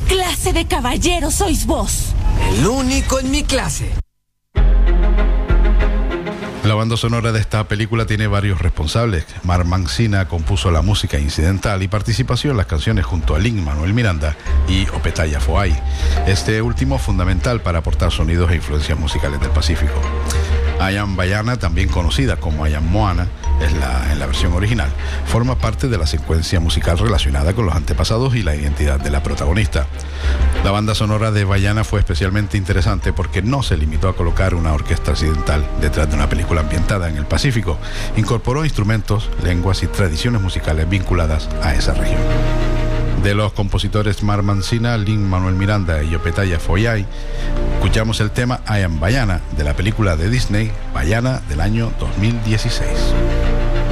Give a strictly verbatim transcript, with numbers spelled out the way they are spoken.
clase de caballero sois vos? El único en mi clase. La banda sonora de esta película tiene varios responsables. Marc Mancina compuso la música incidental y participación en las canciones junto a Lin-Manuel Miranda y Opetaya Foay. Este último fundamental para aportar sonidos e influencias musicales del Pacífico. Ayam Bayana, también conocida como Ayam Moana, es la, en la versión original, forma parte de la secuencia musical relacionada con los antepasados y la identidad de la protagonista. La banda sonora de Bayana fue especialmente interesante porque no se limitó a colocar una orquesta occidental detrás de una película ambientada en el Pacífico. Incorporó instrumentos, lenguas y tradiciones musicales vinculadas a esa región. De los compositores Marc Mancina, Lin-Manuel Miranda y Opetaya Foay, escuchamos el tema Ayam Bayana de la película de Disney Bayana del año dos mil dieciséis.